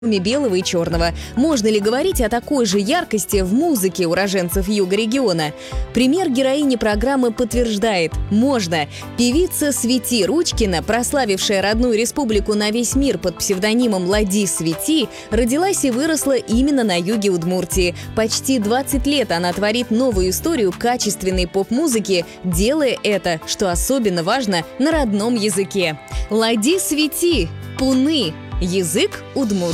белого и черного. Можно ли говорить о такой же яркости в музыке уроженцев юга региона? Пример героини программы подтверждает – можно. Певица Свети Ручкина, прославившая родную республику на весь мир под псевдонимом Лади Свети, родилась и выросла именно на юге Удмуртии. Почти 20 лет она творит новую историю качественной поп-музыки, делая это, что особенно важно, на родном языке. Лади Свети, Пуны, язык удмуртский.